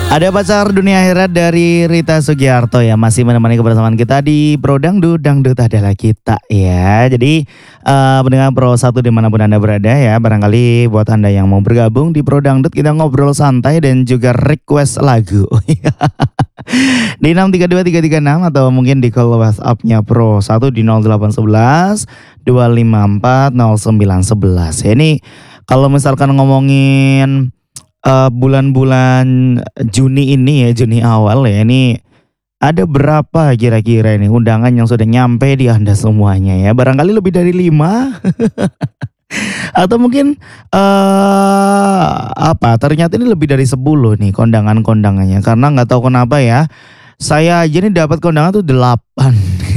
Ada pacar dunia akhirat dari Rita Sugiarto ya, masih menemani kebersamaan kita di Pro Dangdut, Dangdut adalah kita ya. Jadi pendengar Pro 1 dimanapun Anda berada ya, barangkali buat Anda yang mau bergabung di Pro Dangdut kita ngobrol santai dan juga request lagu. Di 632-336 atau mungkin di call WhatsApp-nya Pro 1 di 0811 254 0911. Ya, ini kalau misalkan ngomongin bulan-bulan Juni ini ya, Juni awal ya, ini ada berapa kira-kira ini undangan yang sudah nyampe di Anda semuanya ya? Barangkali lebih dari 5 atau mungkin ternyata ini lebih dari 10 nih kondangan-kondangannya, karena nggak tahu kenapa ya. Saya aja nih dapat kondangan tuh 8.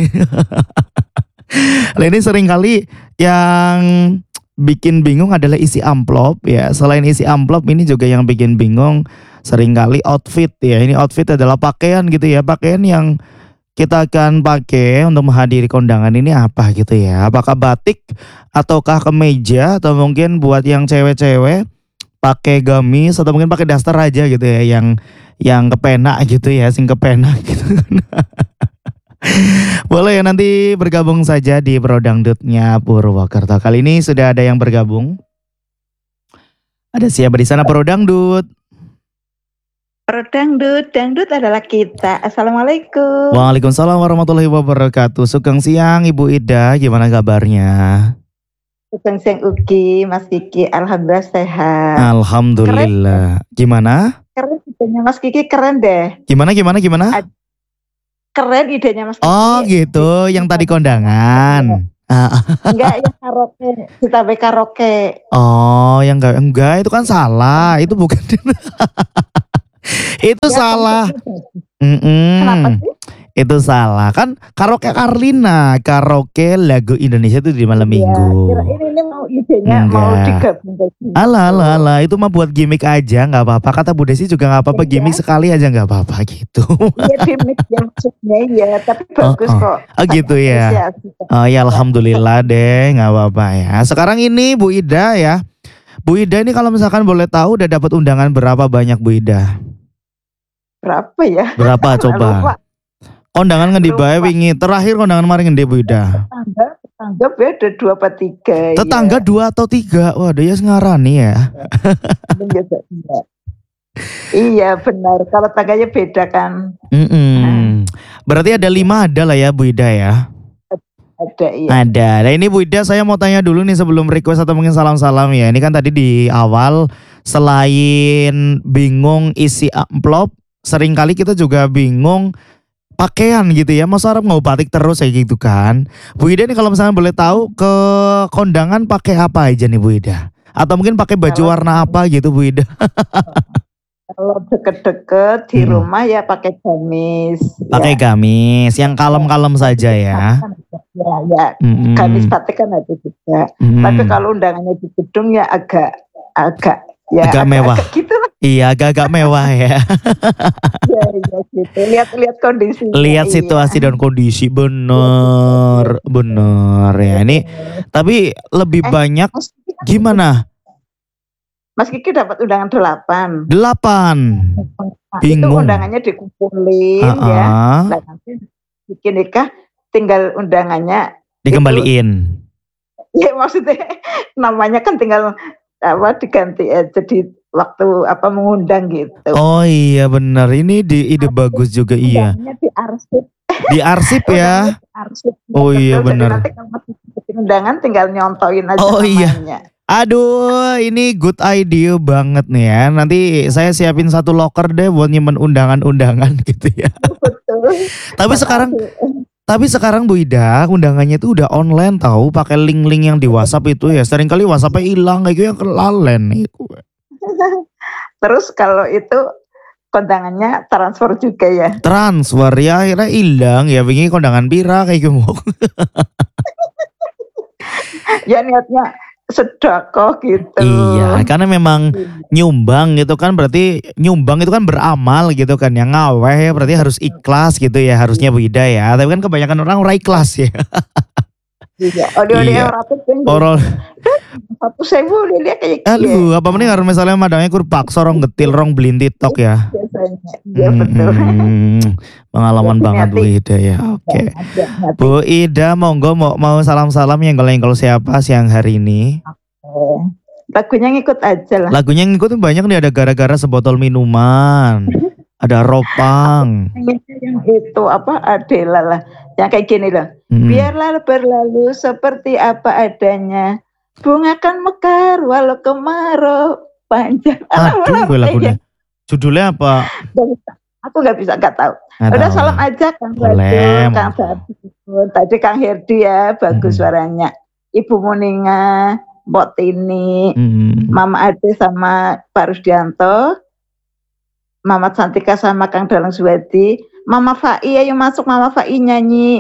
Nah, ini seringkali yang bikin bingung adalah isi amplop ya. Selain isi amplop, ini juga yang bikin bingung seringkali outfit ya. Ini outfit adalah pakaian gitu ya. Pakaian yang kita akan pakai untuk menghadiri kondangan ini apa gitu ya. Apakah batik ataukah kemeja, atau mungkin buat yang cewek-cewek pakai gamis atau mungkin pakai daster aja gitu ya, yang kepenak gitu ya, sing kepenak gitu. Boleh ya, nanti bergabung saja di Pro Dangdutnya Purwokerto. Kali ini sudah ada yang bergabung. Ada siapa di sana Pro Dangdut? Pro Dangdut, Dangdut adalah kita. Assalamualaikum. Waalaikumsalam warahmatullahi wabarakatuh. Sugeng siang Ibu Ida, gimana kabarnya? Sugeng siang Ugi, Mas Kiki, alhamdulillah sehat. Alhamdulillah. Keren. Gimana? Keren idenya Mas Kiki, keren deh. Gimana? Keren idenya Mas Kiki. Oh gitu, yang tadi kondangan. Enggak, yang karaoke, ditambah karaoke. Oh, yang enggak itu kan salah, itu bukan. Itu ya, salah. Kenapa sih? Itu salah kan, karaoke Karlina, karaoke lagu Indonesia itu di malam minggu. Ini mau idenya mau digabung. Alah, itu mah buat gimmick aja, nggak apa-apa. Kata Bu Desi juga nggak apa-apa, gimmick sekali aja nggak apa-apa gitu. Iya, gimmick yang maksudnya ya, tapi bagus kok. Oh gitu ya. Oh ya, alhamdulillah deh, nggak apa-apa ya. Sekarang ini Bu Ida ya, Bu Ida ini kalau misalkan boleh tahu udah dapat undangan berapa banyak Bu Ida? Berapa ya? Berapa coba? Kondangan ngendi bae wingi? Terakhir kondangan mari ngendi Bu Ida? Tetangga beda 2 atau 3. Tetangga 2 atau 3. Waduh ya ngarani ya. Iya benar. Kalau tangganya beda kan. Berarti ada 5 ada lah ya Bu Ida ya? Ada iya. Ada. Nah ini Bu Ida, saya mau tanya dulu nih sebelum request atau mungkin salam-salam ya. Ini kan tadi di awal selain bingung isi amplop, seringkali kita juga bingung pakaian gitu ya, masa Arab mau batik terus kayak gitu kan. Bu Ida nih kalau misalnya boleh tahu ke kondangan pakai apa aja nih Bu Ida? Atau mungkin pakai baju warna apa gitu Bu Ida? Kalau deket-deket di rumah ya pakai gamis. Pakai gamis yang kalem-kalem saja ya. Ya, gamis batik kan ada juga. Tapi kalau undangannya di gedung ya agak mewah. Gitu lah. Iya, agak mewah ya. Iya gitu. Lihat kondisi. Lihat situasi dan kondisi, bener ya. Ini tapi lebih banyak gimana? Mas Kiki dapat undangan 8. 8. Bingung. Itu undangannya dikumpulin ya. Nah, nanti Kiki nikah tinggal undangannya dikembaliin. Ya maksudnya namanya kan tinggal diganti jadi waktu mengundang gitu. Oh iya benar, ini ide bagus juga iya. Diarsip ya. Oh iya benar. Nanti kalau masih undangan tinggal nyontoin aja namanya. Iya. Aduh, ini good idea banget nih ya. Nanti saya siapin 1 locker deh buat nyimpen undangan-undangan gitu ya. Betul. Tapi sekarang Bu Ida undangannya itu udah online tahu, pakai link-link yang di WhatsApp itu ya. Seringkali WhatsApp-nya hilang kayak gitu ya, kelalen nih. Terus kalau itu kondangannya transfer juga ya? Transfer ya, akhirnya hilang ya. Wingi kondangan pira kayak gitu. Ya niatnya sedekah gitu. Iya, karena memang nyumbang gitu kan, berarti nyumbang itu kan beramal gitu kan, yang ngaweh berarti harus ikhlas gitu ya harusnya Bu Ida ya. Tapi kan kebanyakan orang ikhlas ya. Iya, iya. Orang 1.000 dia kayak gitu. Aduh, apa mending harus misalnya madangnya kur paksa rong getil rong belinti tok ya. banyak. Iya betul. Pengalaman banget Bu Ida ya. Oke. Bu Ida monggo mau salam-salam yang kalau siapa siang hari ini? Lagunya ngikut aja lah. Lagunya ngikut banyak nih, ada gara-gara sebotol minuman. Ada Ropang. Yang itu apa Adela lah. Yang kayak gini loh. Biarlah berlalu seperti apa adanya. Bunga kan mekar walau kemarau panjang. Aduh, lagunya. Judulnya apa? Aku nggak tahu. Udah salam aja Kang Boleh, Kang tadi Kang Herdi ya, bagus suaranya. Ibu Muninga, Mbok Tini, Mama Ade sama Pak Rusdianto, Mama Santika sama Kang Dalang Suwedi, Mama Fai, ayo masuk Mama Fai nyanyi.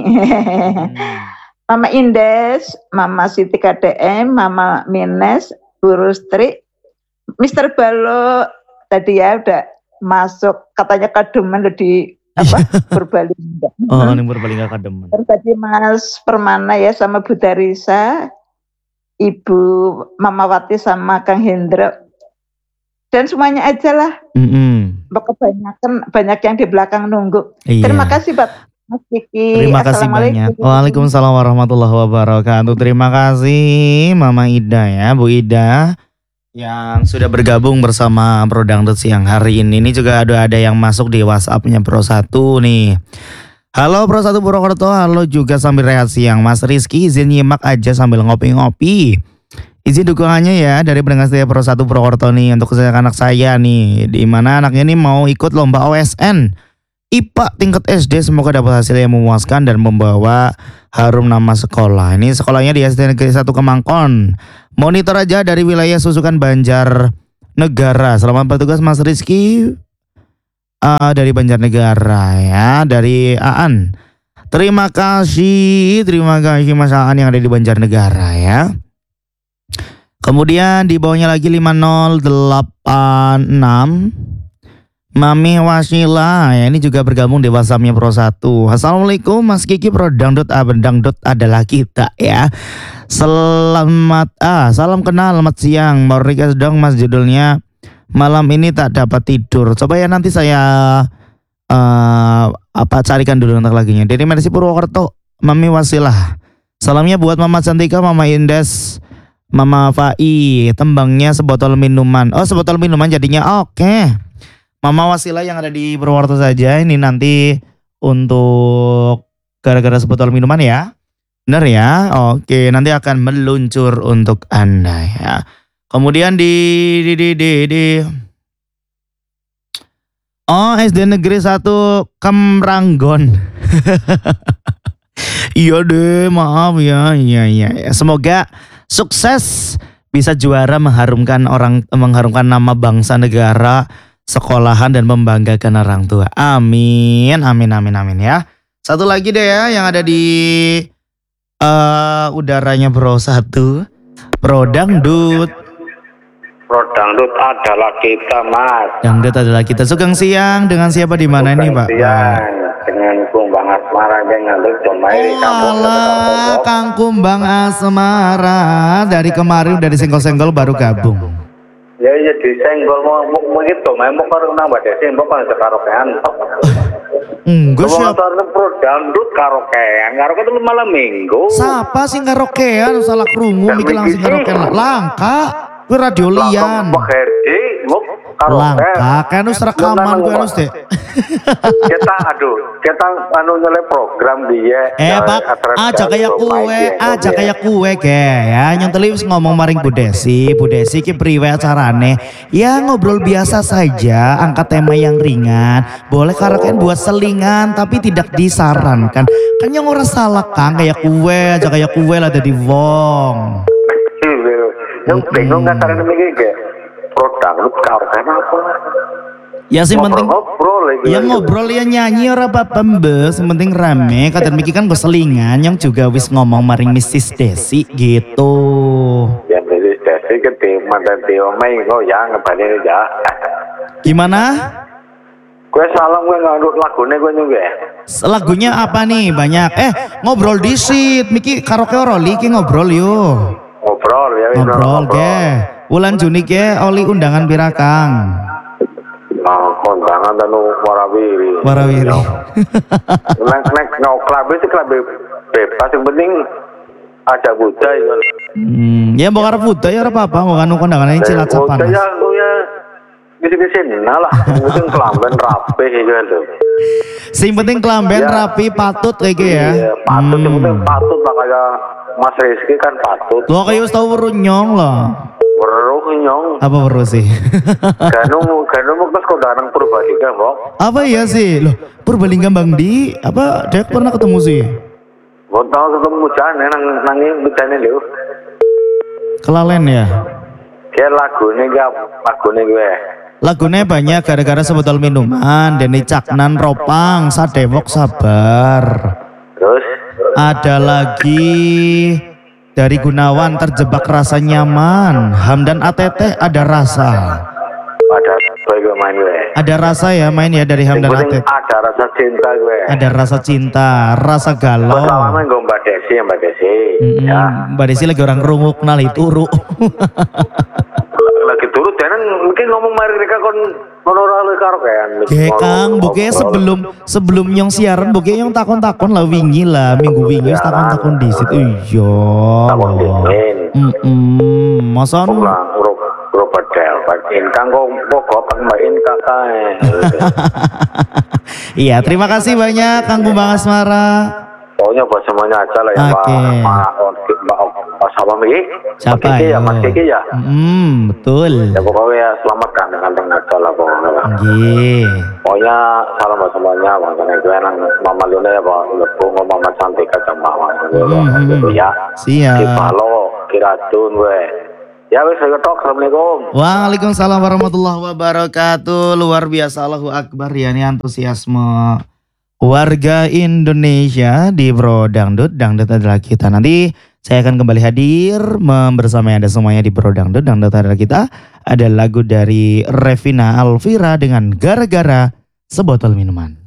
Mama Indes, Mama Siti KDM, Mama Mines, Bu Rustri, Mr. Balo tadi ya udah masuk katanya Kademen di apa Purbalingga. Oh, ini Purbalingga Kademen. Terus tadi Mas Permana ya sama Bu Darisa, Ibu Mama Wati sama Kang Hendro. Dan semuanya aja lah. Kebanyakan banyak yang di belakang nunggu. Iya. Terima kasih Mas Kiki. Terima kasih banyak. Waalaikumsalam warahmatullahi wabarakatuh. Terima kasih Mama Ida ya, Bu Ida yang sudah bergabung bersama Pro Dangdut siang hari ini. Ini juga ada yang masuk di WhatsApp-nya Pro 1 nih. Halo Pro 1 Purwokerto, halo juga sambil rehat siang. Mas Rizky izin nyimak aja sambil ngopi-ngopi. Izin dukungannya ya dari pendengar setia Pro 1 Purwokerto nih untuk anak saya nih, di mana anaknya nih mau ikut lomba OSN IPA tingkat SD. Semoga dapat hasil yang memuaskan dan membawa harum nama sekolah. Ini sekolahnya di SD Negeri 1 Kemangkon. Monitor aja dari wilayah Susukan Banjarnegara. Selamat bertugas Mas Rizky dari Banjarnegara ya, dari Aan. Terima kasih Mas Aan yang ada di Banjarnegara ya. Kemudian di bawahnya lagi 5086 Mami Wasila ya, ini juga bergabung di WhatsApp-nya Pro 1. Assalamualaikum Mas Kiki, Pro Dangdut Dangdut adalah kita ya. Salam kenal, selamat siang. Mau request dong Mas, judulnya malam ini tak dapat tidur. Coba ya nanti saya carikan dulu untuk lagunya. Dari Mersi Purwokerto, Mami Wasilah. Salamnya buat Mama Cantika, Mama Indes, Mama Fai. Tembangnya sebotol minuman. Oh, sebotol minuman jadinya. Oke. Mama Wasilah yang ada di Purwokerto saja. Ini nanti untuk gara-gara sebotol minuman ya. Benar ya? Oke, nanti akan meluncur untuk Anda ya. Kemudian di SD Negeri 1 Kemranggon. Iya deh, maaf ya. Iya. Semoga sukses, bisa juara, mengharumkan nama bangsa, negara, sekolahan, dan membanggakan orang tua. Amin ya. Satu lagi deh ya yang ada di udaranya Pro 1, Pro Dangdut. Pro Dangdut adalah kita, Mas. Dangdut adalah kita. Sugeng siang dengan siapa di mana ini, Pak? Siang dengan Kumbang Asmara dengan Kang Kumbang Asmara dari kemarin dari senggol-senggol baru gabung. Ya di senggol mau gitu, mau karo nang Mbak Desi, mbok kan karaokean. Enggak sih. Pro Dangdut karaokean itu malam minggu. Siapa sih karaokean salah krungu mikir langsung karaokean langka. Gue radio lian. Langka kan us rekaman gue harus deh. Kita nyele program dia. Pak, aja kayak kue ke ya. Nyenteli wis ngomong maring Bu Desi ki priwe acarane. Ya ngobrol biasa saja, angkat tema yang ringan. Boleh karaokean buat selingan tapi tidak disarankan. Kan yang ora salah Kang, kayak kue lah dadi wong. Yang bingung kan caranya mikir ke produk lu karaokean apa? Ya sih penting ngobrol ya nyanyi ora apa-apa mbes, penting rame. Kadang mikir kan keselingan yang juga wis ngomong maring Mrs. Desi gitu. Ya Mrs. Desi ke tema dan tema kok ya ngebalik aja. Gimana? Gue salam gue ngandut lagunya gue juga. Lagunya apa nih banyak? Ngobrol disit, Miki karaoke oroli ki ngobrol yuk. Ngobrol ke. Bulan Juni ke oli undangan pirakang. kondangan anu warawiri. Nek klabe sih klabe bebas, yang penting ada budaya kan. Ya mbok arep budaya ora apa-apa, mbok anu kondangan Cilacap panas. Budaya ya gisi-gisi lah, penting kelamben rapi gitu lho. Sing penting kelamben rapi patut kayak ya. Iya, patut, yang penting patut lah kayak Mas Rizky kan patut. Lo kayak wis tau weruh nyong loh. Weruh nyong. Apa weruh sih? Ganu pas kondangan Purbalingga, Mbok. Apa ya sih? Loh, Purbalingga Bang Di, apa Dek pernah ketemu sih? Mbok tau ketemu jane nanging bejane lho. Kelalen ya? Kayak lagune gue. Lagunya banyak gara-gara sebotol minuman, Deni Caknan Ropang, Sadewok Sabar. Terus ada lagi dari Gunawan Terjebak Rasa Nyaman, Hamdan ATT Ada Rasa. Ada gue main gue. Ada rasa ya main ya dari Hamdan ATT. Ada rasa cinta gue. Ada rasa cinta, rasa galau. Pertama gue Mbak Desi. Ya. Mbak Desi lagi orang runguk nali turu. Lagi turut dan mungkin ngomong mari mereka kon ora karo kan. Kang, buke sebelum nyong siaran buke nyong takon-takon lah wingi lah, minggu wingi wis takon-takon di situ. Iya. Takon dingin. Masa anu Robedel, Kang kok pokok Mbak Inka kae. Iya, terima kasih banyak Kang Bumbang Asmara. Pokoknya buat semuanya aja lah ya Pak Sabam ini. Siapa ya? Mas Kiki ya. Betul. Ya pokoknya selamat kanteng aja lah pokoknya. Pokoknya salam buat semuanya. Makanya gue nang Mama Luna ya Pak. Lebung Mama Cantika sama gitu ya. Siap. Kipalo, Kiratun gue. Ya wis ketok. Assalamualaikum. Waalaikumsalam warahmatullahi wabarakatuh. Luar biasa, Allahu Akbar ya, ini antusiasme warga Indonesia di Bro Dangdut adalah kita. Nanti saya akan kembali hadir membersamai Anda semuanya di Bro Dangdut adalah kita. Ada lagu dari Revina Alvira dengan Gara-Gara Sebotol Minuman.